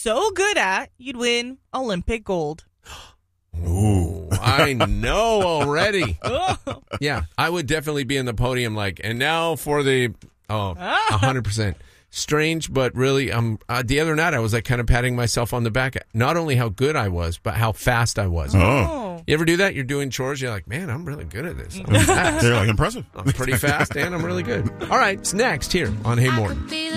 so good at, you'd win Olympic gold? Ooh, I know already. Yeah, I would definitely be in the podium and now for the 100%. Strange, but really, the other night I was kind of patting myself on the back. Not only how good I was, but how fast I was. Oh. You ever do that? You're doing chores, you're like, man, I'm really good at this. I'm fast. They're impressive. I'm pretty fast and I'm really good. All right, it's next here on Hey Morton.